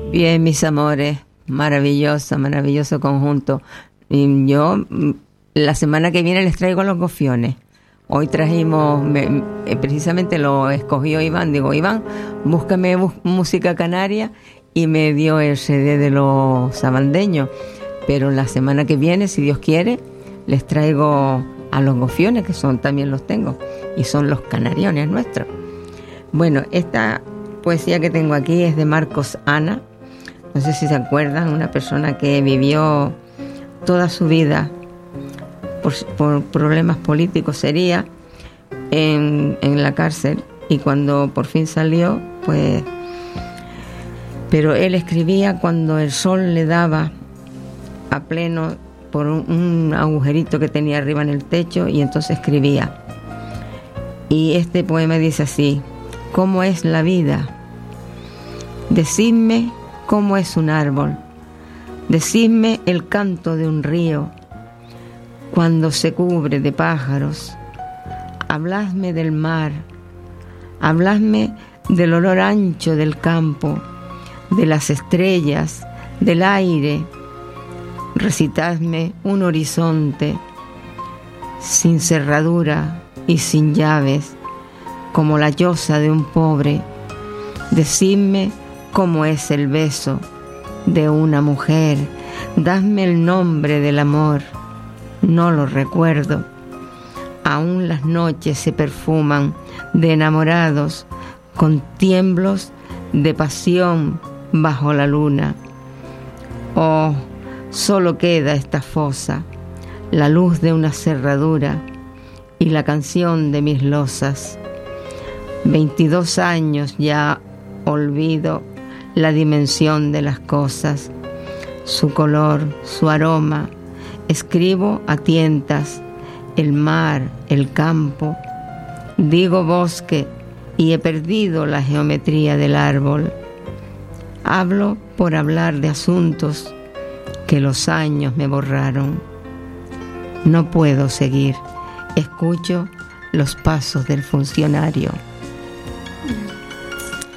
Bien, mis amores, maravilloso conjunto. Y yo la semana que viene les traigo los gofiones. Hoy trajimos, precisamente lo escogió Iván. Digo, Iván, búscame música canaria, y me dio el CD de los sabandeños. Pero la semana que viene, si Dios quiere, les traigo a los gofiones, que también los tengo, y son los canariones nuestros. Bueno, esta poesía que tengo aquí es de Marcos Ana. No sé si se acuerdan, una persona que vivió toda su vida por problemas políticos, sería en la cárcel, y cuando por fin salió, pues... Pero él escribía cuando el sol le daba a pleno por un agujerito que tenía arriba en el techo, y entonces escribía. Y este poema dice así: ¿cómo es la vida? Decidme cómo es un árbol, decidme el canto de un río cuando se cubre de pájaros. Habladme del mar, habladme del olor ancho del campo, de las estrellas, del aire. Recitadme un horizonte sin cerradura y sin llaves, como la llosa de un pobre. Decidme cómo es el beso de una mujer. Dadme el nombre del amor, no lo recuerdo. Aún las noches se perfuman de enamorados con tiemblos de pasión bajo la luna. Oh, solo queda esta fosa, la luz de una cerradura y la canción de mis losas. 22 años ya olvido la dimensión de las cosas, su color, su aroma. Escribo a tientas el mar, el campo. Digo bosque y he perdido la geometría del árbol. Hablo por hablar de asuntos que los años me borraron. No puedo seguir. Escucho los pasos del funcionario.